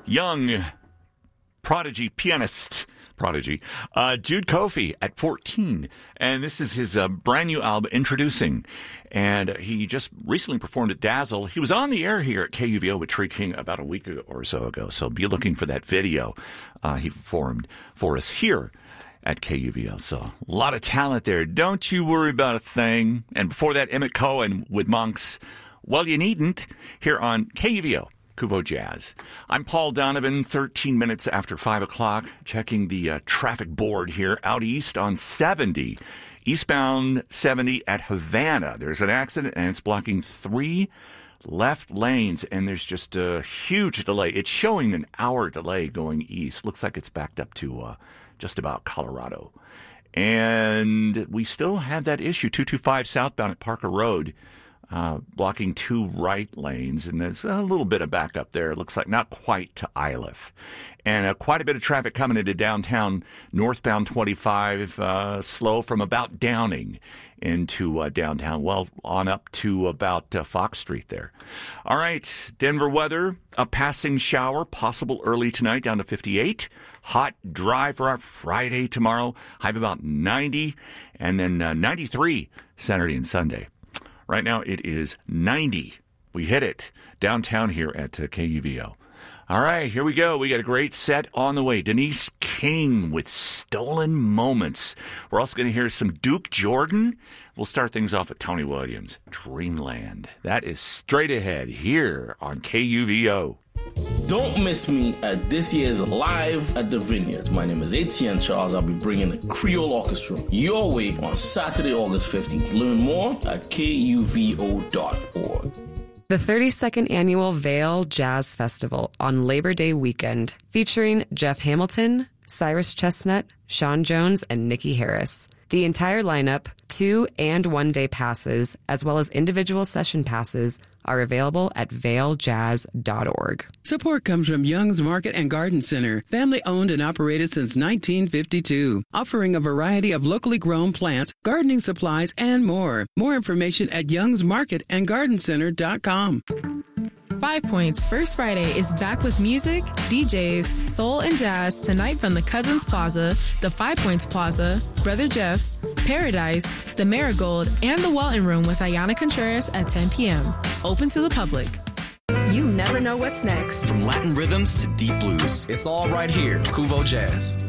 young prodigy pianist. Jude Kofi at 14. And this is his brand new album, Introducing. And he just recently performed at Dazzle. He was on the air here at KUVO with Tree King about a week or so ago. So be looking for that video he performed for us here at KUVO. So a lot of talent there. Don't you worry about a thing. And before that, Emmett Cohen with Monks. Well, you needn't. Here on KUVO. Kuvo Jazz. I'm Paul Donovan, 13 minutes after 5 o'clock, checking the traffic board here out east on 70, eastbound 70 at Havana. There's an accident, and it's blocking 3 left lanes, and there's just a huge delay. It's showing an hour delay going east. Looks like it's backed up to just about Colorado. And we still have that issue, 225 southbound at Parker Road. Blocking 2 right lanes, and there's a little bit of backup there. It looks like not quite to Iliff. And quite a bit of traffic coming into downtown, northbound 25, slow from about Downing into downtown, well on up to about Fox Street there. All right, Denver weather, a passing shower, possible early tonight, down to 58. Hot, dry for our Friday tomorrow, high of about 90, and then 93 Saturday and Sunday. Right now, it is 90. We hit it downtown here at KUVO. All right, here we go. We got a great set on the way. Denise King with Stolen Moments. We're also going to hear some Duke Jordan. We'll start things off with Tony Williams, Dreamland. That is straight ahead here on KUVO. Don't miss me at this year's Live at the Vineyards. My name is Etienne Charles. I'll be bringing the Creole Orchestra your way on Saturday, August 15th. Learn more at kuvo.org. The 32nd Annual Vail Jazz Festival on Labor Day weekend, featuring Jeff Hamilton, Cyrus Chestnut, Sean Jones, and Nikki Harris. The entire lineup, 2- and 1-day passes, as well as individual session passes, are available at vailjazz.org. Support comes from Young's Market and Garden Center, family owned and operated since 1952, offering a variety of locally grown plants, gardening supplies, and more. More information at youngsmarketandgardencenter.com. 5 Points First Friday is back with music, DJs, soul, and jazz tonight from the Cousins Plaza, the 5 Points Plaza, Brother Jeff's, Paradise, the Marigold, and the Walton Room with Ayana Contreras at 10 p.m. Open to the public. You never know what's next. From Latin rhythms to deep blues, it's all right here, Kuvo Jazz.